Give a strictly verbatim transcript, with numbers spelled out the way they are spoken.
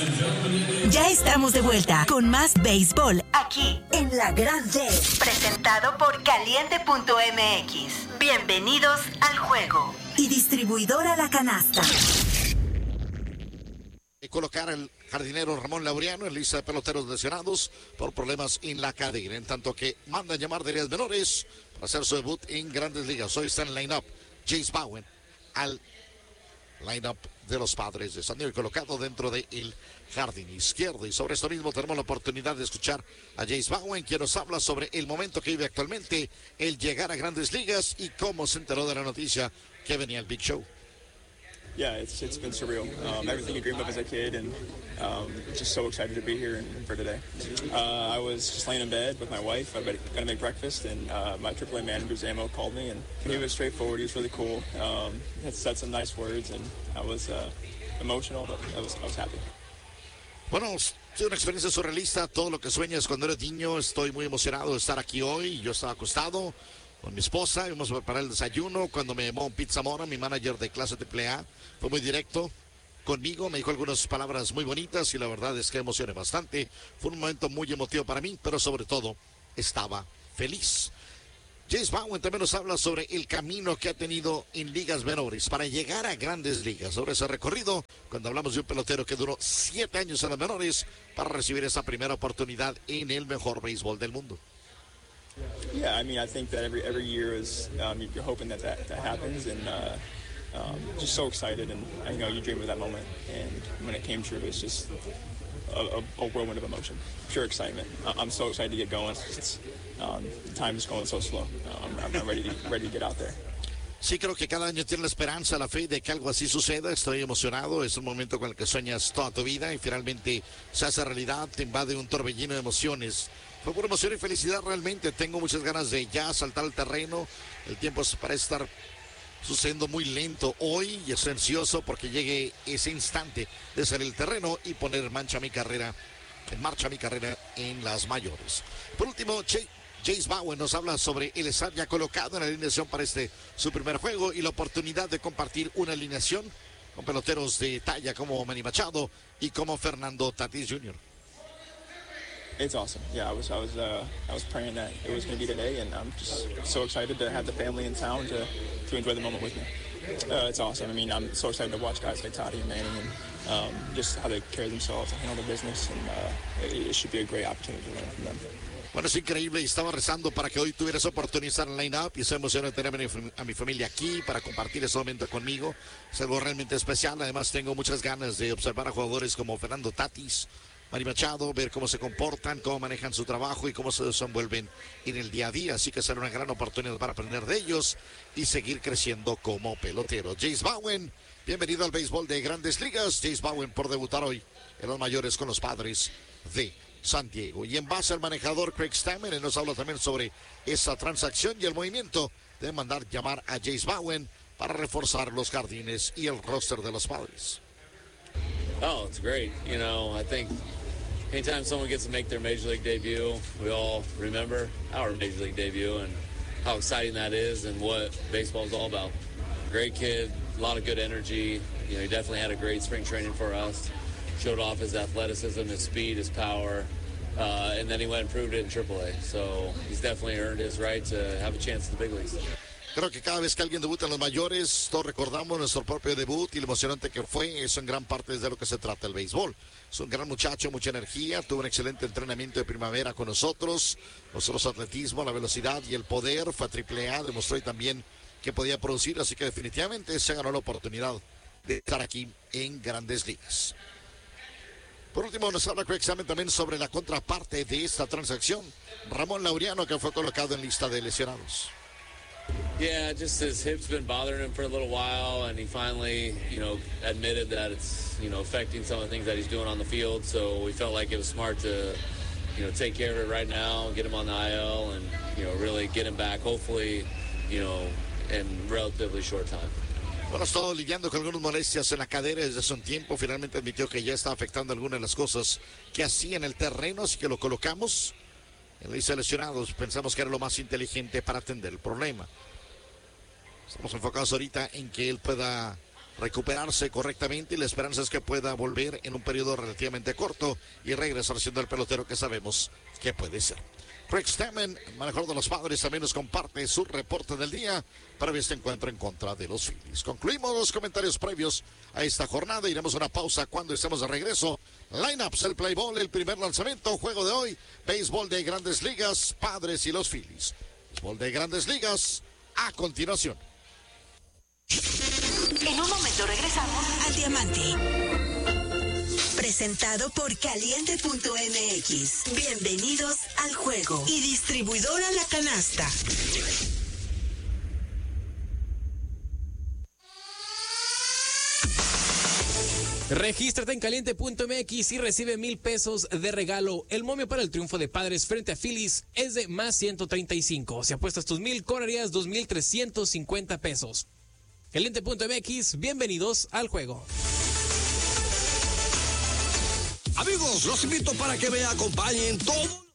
Ya estamos de vuelta con más béisbol aquí en La Grande. Presentado por Caliente punto M X. Bienvenidos al juego. Y distribuidora La Canasta. Colocar al jardinero Ramón Laureano en lista de peloteros lesionados por problemas en la cadera, en tanto que mandan llamar de ligas menores para hacer su debut en Grandes Ligas. Hoy está en line-up Jace Bowen al line-up de los Padres de San Diego, colocado dentro del jardín izquierdo. Y sobre esto mismo tenemos la oportunidad de escuchar a Jace Bowen, quien nos habla sobre el momento que vive actualmente, el llegar a Grandes Ligas y cómo se enteró de la noticia que venía el Big Show. Yeah, it's it's been surreal. Um, everything you dreamed of as a kid, and um, just so excited to be here and, and for today. Uh, I was just laying in bed with my wife. I was going to make breakfast, and uh, my triple A manager, Zamo, called me, and he was straightforward. He was really cool. Um, he had said some nice words, and I was uh, emotional, but I was, I was happy. Bueno, es una experiencia surrealista. Todo lo que sueñas cuando eres niño. Estoy muy emocionado de estar aquí hoy. Yo estaba acostado con mi esposa, íbamos a preparar el desayuno cuando me llamó Pete Zamora, mi manager de clase triple A. Fue muy directo conmigo, me dijo algunas palabras muy bonitas y la verdad es que emocioné bastante. Fue un momento muy emotivo para mí, pero sobre todo estaba feliz. Jace Bowen también nos habla sobre el camino que ha tenido en ligas menores para llegar a Grandes Ligas, sobre ese recorrido cuando hablamos de un pelotero que duró siete años en las menores para recibir esa primera oportunidad en el mejor béisbol del mundo. Yeah, I mean, I think that every every year is um, you're hoping that that, that happens, and uh, um, just so excited, and you know, you dream of that moment, and when it came true, it's just a, a, a whirlwind of emotion, pure excitement. I'm so excited to get going. It's, um, time is going so slow. Um, I'm, I'm ready to ready to get out there. Sí, creo que cada año tiene la esperanza, la fe de que algo así suceda. Estoy emocionado, es un momento con el que sueñas toda tu vida y finalmente se hace realidad, te invade un torbellino de emociones. Fue por emoción y felicidad realmente. Tengo muchas ganas de ya saltar al terreno. El tiempo parece estar sucediendo muy lento hoy y estoy ansioso porque llegue ese instante de salir al terreno y poner en marcha mi carrera, en marcha mi carrera en las mayores. Por último, Che, Jace Bowen nos habla sobre el estar ya colocado en la alineación para este su primer juego y la oportunidad de compartir una alineación con peloteros de talla como Manny Machado y como Fernando Tatis junior It's awesome. Yeah, I was I was uh, I was praying that it was going to be today, and I'm just so excited to have the family in town to, to enjoy the moment with me. Uh, it's awesome. I mean, I'm so excited to watch guys like Tati and Manning and um, just how they carry themselves, handle their business, and uh, it, it should be a great opportunity to learn from them. Bueno, es increíble y estaba rezando para que hoy tuviera esa oportunidad de estar en line-up y estoy emocionado de tener a mi familia aquí para compartir ese momento conmigo. Es algo realmente especial. Además, tengo muchas ganas de observar a jugadores como Fernando Tatis, Manny Machado, ver cómo se comportan, cómo manejan su trabajo y cómo se desenvuelven en el día a día. Así que será una gran oportunidad para aprender de ellos y seguir creciendo como pelotero. Jace Bowen, bienvenido al béisbol de Grandes Ligas. Jace Bowen por debutar hoy en los mayores con los Padres de San Diego. Y en base al manejador Craig Stammen, él nos habla también sobre esa transacción y el movimiento de mandar llamar a Jace Bowen para reforzar los jardines y el roster de los Padres. Oh, it's great. You know, I think anytime someone gets to make their Major League debut, we all remember our Major League debut and how exciting that is and what baseball is all about. Great kid, a lot of good energy. You know, he definitely had a great spring training for us. Showed off his athleticism, his speed, his power, uh, and then he went and proved it in triple A. So he's definitely earned his right to have a chance in the big leagues. Creo que cada vez que alguien debuta en los mayores, todos recordamos nuestro propio debut y lo emocionante que fue. Eso en gran parte es de lo que se trata el béisbol. Es un gran muchacho, mucha energía, tuvo un excelente entrenamiento de primavera con nosotros. Nosotros atletismo, la velocidad y el poder, fue a triple A, demostró y también que podía producir, así que definitivamente se ganó la oportunidad de estar aquí en Grandes Ligas. Por último, nos habla Craig Stammen también sobre la contraparte de esta transacción, Ramón Laureano, que fue colocado en lista de lesionados. Yeah, just his hip's been bothering him for a little while, and he finally, you know, admitted that it's, you know, affecting some of the things that he's doing on the field. So we felt like it was smart to, you know, take care of it right now, get him on the I L, and, you know, really get him back, hopefully, you know, in relatively short time. Bueno, ha estado lidiando con algunas molestias en la cadera desde hace un tiempo. Finalmente admitió que ya está afectando algunas de las cosas que hacía en el terreno, así que lo colocamos en la lista de lesionados. Pensamos que era lo más inteligente para atender el problema. Estamos enfocados ahorita en que él pueda recuperarse correctamente y la esperanza es que pueda volver en un periodo relativamente corto y regresar siendo el pelotero que sabemos que puede ser. Craig Stammen, el manejador de los Padres, también nos comparte su reporte del día para este encuentro en contra de los Phillies. Concluimos los comentarios previos a esta jornada. Iremos a una pausa cuando estemos de regreso. Lineups, el play ball, el primer lanzamiento, juego de hoy, béisbol de Grandes Ligas, Padres y los Phillies. Béisbol de Grandes Ligas, a continuación. En un momento regresamos al Diamante. Presentado por Caliente punto M X. Bienvenidos al juego. Y distribuidora La Canasta. Regístrate en Caliente punto M X y recibe mil pesos de regalo. El momio para el triunfo de Padres frente a Phillies es de más ciento treinta y cinco. Si apuestas tus mil, cobrarías dos mil trescientos cincuenta pesos. Caliente punto M X, bienvenidos al juego. Amigos, los invito para que me acompañen todos.